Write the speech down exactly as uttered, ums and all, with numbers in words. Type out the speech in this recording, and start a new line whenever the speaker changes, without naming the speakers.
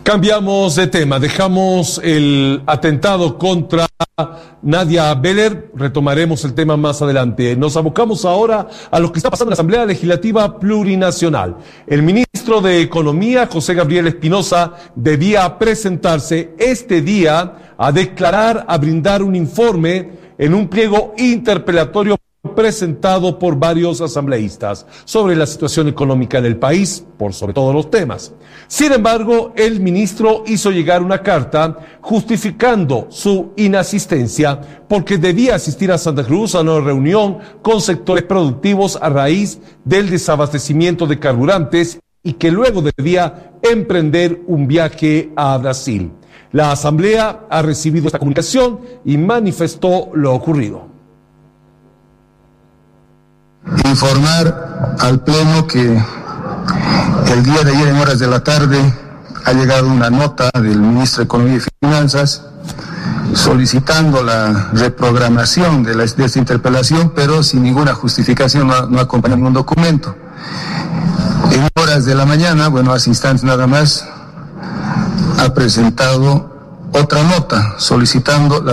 Cambiamos de tema, dejamos el atentado contra Nadia Beler, retomaremos el tema más adelante. Nos abocamos ahora a lo que está pasando en la Asamblea Legislativa Plurinacional. El ministro de Economía, José Gabriel Espinosa, debía presentarse este día a declarar, a brindar un informe en un pliego interpelatorio presentado por varios asambleístas sobre la situación económica en el país, por sobre todos los temas. Sin embargo, el ministro hizo llegar una carta justificando su inasistencia porque debía asistir a Santa Cruz a una reunión con sectores productivos a raíz del desabastecimiento de carburantes y que luego debía emprender un viaje a Brasil. La asamblea ha recibido esta comunicación y manifestó lo ocurrido.
Informar al Pleno que el día de ayer en horas de la tarde ha llegado una nota del ministro de Economía y Finanzas solicitando la reprogramación de, la, de esta interpelación, pero sin ninguna justificación, no, no acompaña ningún documento. En horas de la mañana, bueno, hace instantes nada más, ha presentado otra nota solicitando la